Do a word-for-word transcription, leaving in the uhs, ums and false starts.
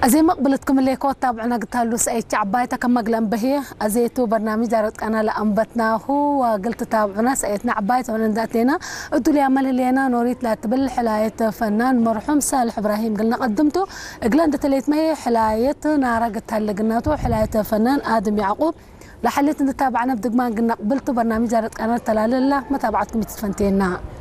أزي مقبلتكم اللي كوت تابعنا قتالو سأيت عبايتا كم مقلن بهي أزيتو برنامج دارت أنا لأنبتنا هو قلت تابعنا سأيتنا عبايتا وننداتنا قلتوا لي عمل اللي أنا نوريت لا تبل حلاية فنان مرحوم صالح إبراهيم قلنا قدمته قلنا تليت مي حلاية نارا قلت هلقناتو حلاية فنان آدم يعقوب لحليت نتابعنا بدقمان قلنا قبلتوا برنامج دارت أنا تلال الله ما تابعتكم تتفنتينا